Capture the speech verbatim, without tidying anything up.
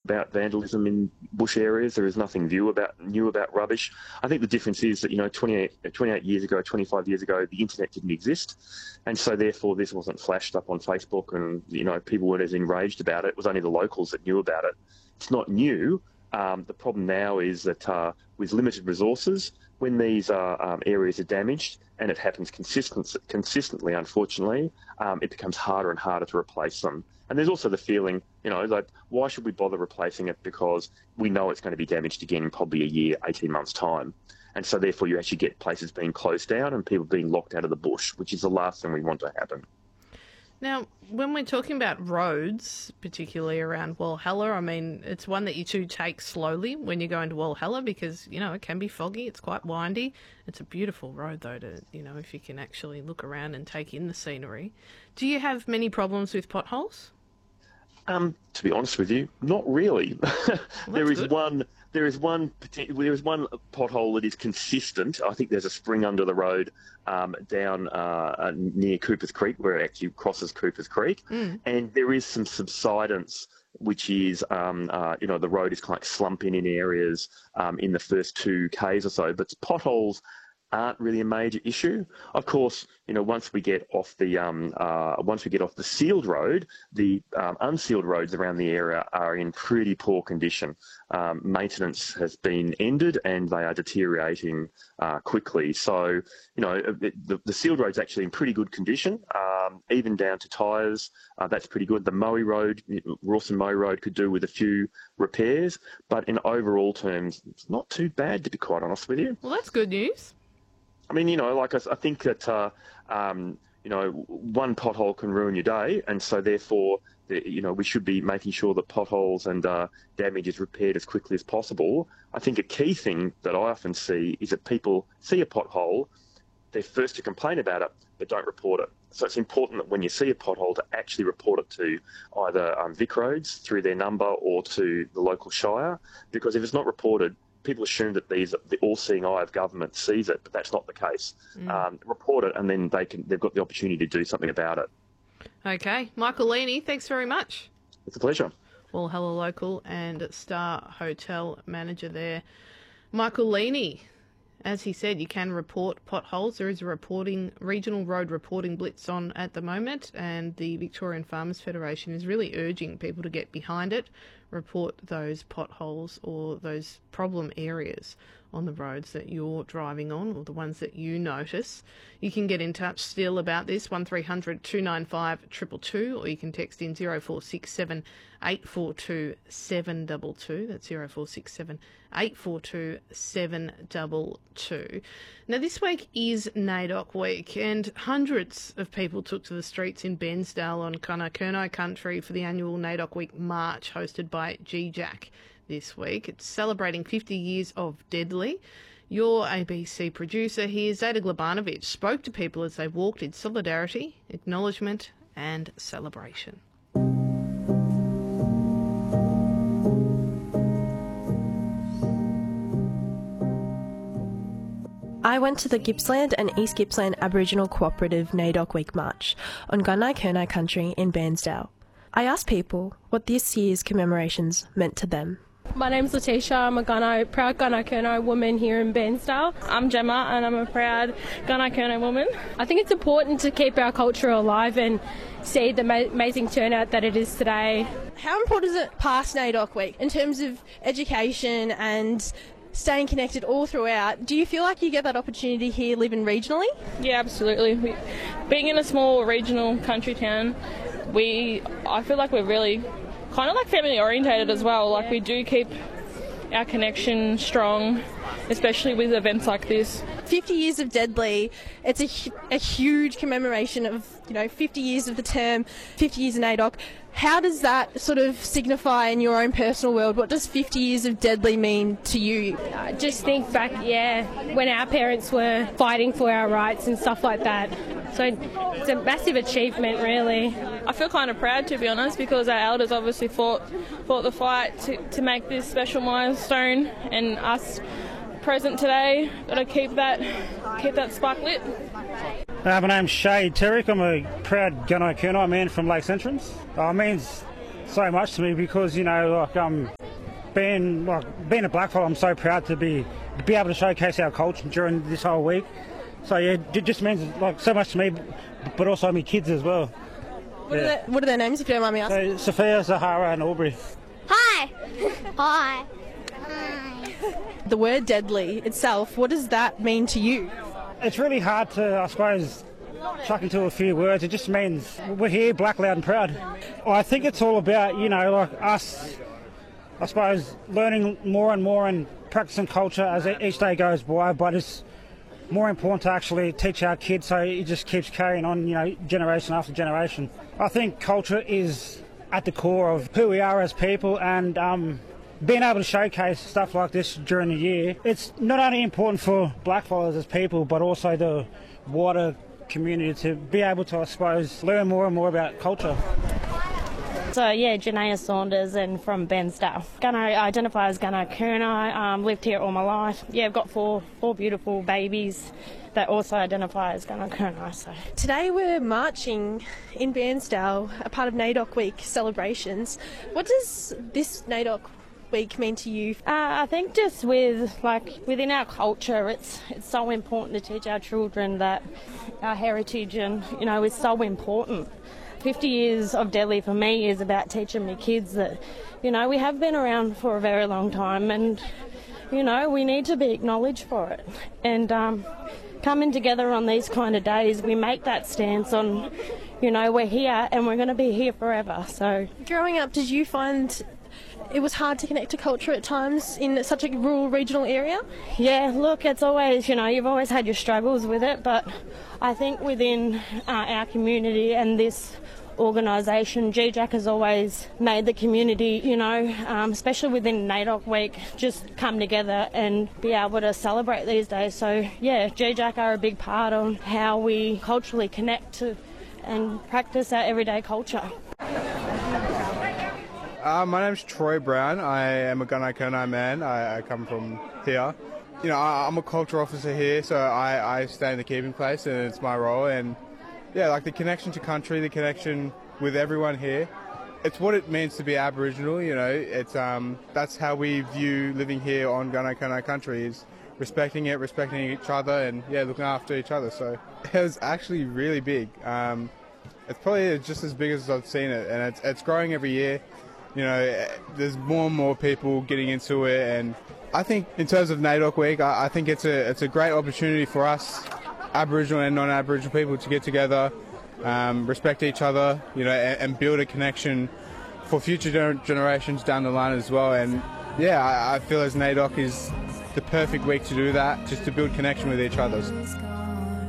about vandalism in bush areas. There is nothing new about new about rubbish. I think the difference is that, you know, twenty-eight, twenty-eight years ago, twenty-five years ago, the internet didn't exist, and so therefore this wasn't flashed up on Facebook, and, you know, people weren't as enraged about it. It was only the locals that knew about it. It's not new. Um, the problem now is that uh, with limited resources, when these uh, um, areas are damaged, and it happens consistent, consistently, unfortunately, um, it becomes harder and harder to replace them. And there's also the feeling, you know, that why should we bother replacing it, because we know it's going to be damaged again in probably a year, eighteen months' time. And so therefore you actually get places being closed down and people being locked out of the bush, which is the last thing we want to happen. Now, when we're talking about roads, particularly around Walhalla, I mean, it's one that you two take slowly when you go into Walhalla because, you know, it can be foggy, it's quite windy. It's a beautiful road, though, to, you know, if you can actually look around and take in the scenery. Do you have many problems with potholes? Um, to be honest with you, not really. Well, there is good. one. There is one. There is one pothole that is consistent. I think there's a spring under the road um, down uh, near Coopers Creek, where it actually crosses Coopers Creek, Mm. and there is some subsidence, which is, um, uh, you know, the road is kind of slumping in areas um, in the first two k's or so. But potholes aren't really a major issue. Of course, you know, once we get off the um, uh, once we get off the sealed road, the um, unsealed roads around the area are in pretty poor condition. Um, maintenance has been ended and they are deteriorating uh, quickly. So, you know, the, the sealed road's actually in pretty good condition, um, even down to tyres. Uh, that's pretty good. The Moe Road, Rawson Moe Road, could do with a few repairs, but in overall terms, it's not too bad, to be quite honest with you. Well, that's good news. I mean, you know, like I, I think that, uh, um, you know, one pothole can ruin your day. And so therefore, the, you know, we should be making sure that potholes and uh, damage is repaired as quickly as possible. I think a key thing that I often see is that people see a pothole, they're first to complain about it, but don't report it. So it's important that when you see a pothole to actually report it to either um, Vic Roads through their number or to the local shire, because if it's not reported, people assume that these the all-seeing eye of government sees it, but that's not the case. Mm. Um, report it, and then they can they've got the opportunity to do something about it. Okay. Michael Leaney, thanks very much. It's a pleasure. Walhalla local and Star Hotel manager there. Michael Leaney, as he said, you can report potholes. There is a reporting regional road reporting blitz on at the moment, and the Victorian Farmers Federation is really urging people to get behind it, report those potholes or those problem areas on the roads that you're driving on or the ones that you notice. You can get in touch still about this, one three hundred two nine five two two two, or you can text in zero four six seven eight four two seven two two. That's zero four six seven eight four two seven two two. Now, this week is NAIDOC week, and hundreds of people took to the streets in Bairnsdale on Gunai country for the annual NAIDOC Week March hosted by G JAC this week. It's celebrating fifty years of Deadly. Your A B C producer here, Zeta Glabanovic, spoke to people as they walked in solidarity, acknowledgement and celebration. I went to the Gippsland and East Gippsland Aboriginal Cooperative NAIDOC Week March on Gunai country in Bairnsdale. I asked people what this year's commemorations meant to them. My name's Letitia. I'm a Gunai, proud Gunai Kurnai woman here in Bairnsdale. I'm Gemma and I'm a proud Gunai Kurnai woman. I think it's important to keep our culture alive and see the ma- amazing turnout that it is today. How important is it past NAIDOC Week in terms of education and staying connected all throughout? Do you feel like you get that opportunity here living regionally? Yeah, absolutely. We, being in a small regional country town, we I feel like we're really kind of like family orientated as well. Like, we do keep our connection strong, especially with events like this. fifty years of Deadly, it's a, a huge commemoration of, you know, fifty years of the term, fifty years in NAIDOC. How does that sort of signify in your own personal world? What does fifty years of Deadly mean to you? I just think back, yeah, when our parents were fighting for our rights and stuff like that. So it's a massive achievement, really. I feel kind of proud, to be honest, because our elders obviously fought fought the fight to, to make this special milestone, and us present today got to keep that keep that spark lit. Uh, my name's Shay Terrick. I'm a proud Gunai Kurnai man from Lakes Entrance. Uh, it means so much to me because, you know, like um, being like being a blackfella, I'm so proud to be be able to showcase our culture during this whole week. So yeah, it just means like so much to me, but also my kids as well. What, yeah. are, their, what are their names, if you don't mind me asking? So, Sophia, Zahara, and Aubrey. Hi. Hi. Hi. The word deadly itself, what does that mean to you? It's really hard to, I suppose, chuck into a few words. It just means we're here, black, loud and proud. Well, I think it's all about, you know, like us, I suppose, learning more and more and practicing culture as each day goes by, but it's more important to actually teach our kids so it just keeps carrying on, you know, generation after generation. I think culture is at the core of who we are as people, and um, being able to showcase stuff like this during the year, it's not only important for blackfellas as people, but also the wider community to be able to, I suppose, learn more and more about culture. So yeah, Janaea Saunders and from Bairnsdale. Gunai identify as Gunai Kurnai, um, lived here all my life. Yeah, I've got four four beautiful babies that also identify as Gunai Kurnai. So. Today we're marching in Bairnsdale, a part of NAIDOC Week celebrations. What does this NAIDOC Week mean to you? Uh, I think just with like within our culture, it's it's so important to teach our children that our heritage and you know is so important. fifty years of Deadly for me is about teaching my kids that, you know, we have been around for a very long time and, you know, we need to be acknowledged for it. And um, coming together on these kind of days, we make that stance on, you know, we're here and we're going to be here forever. So, growing up, did you find it was hard to connect to culture at times in such a rural regional area? Yeah, look, it's always, you know, you've always had your struggles with it, but I think within uh, our community and this organisation, G JAC has always made the community, you know, um, especially within NAIDOC Week, just come together and be able to celebrate these days. So, yeah, G JAC are a big part of how we culturally connect to and practice our everyday culture. Uh, my name's Troy Brown. I am a Gunai Kurnai man. I, I come from here. You know, I, I'm a culture officer here, so I, I stay in the keeping place and it's my role. And yeah, like the connection to country, the connection with everyone here. It's what it means to be Aboriginal, you know. It's um, that's how we view living here on Gunai Kurnai country, is respecting it, respecting each other, and yeah, looking after each other. So it was actually really big. Um, it's probably just as big as I've seen it, and it's it's growing every year. You know, there's more and more people getting into it, and I think in terms of NAIDOC Week, I, I think it's a it's a great opportunity for us, Aboriginal and non-Aboriginal people, to get together, um, respect each other, you know, and, and build a connection for future gener- generations down the line as well. And yeah, I, I feel as NAIDOC is the perfect week to do that, just to build connection with each other.